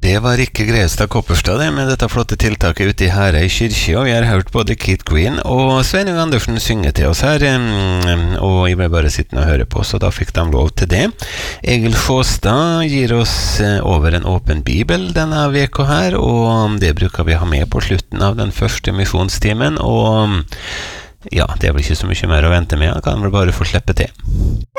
Det var Rikke Greustad Kopperstad det, med dette flotte tiltaket ute i Herøy kyrkje, og vi har hørt både Keith Green og Sveinung Andersen synge til oss her, og jeg ble bare sittende og høre på, så da fikk de lov til det. Egil Sjåstad gir oss over en åpen bibel denne veka her, og det bruker vi ha med på slutten av den første misjonstimen, og ja, det er vel ikke så mye mer å vente med, jeg kan vel bare få slippe til.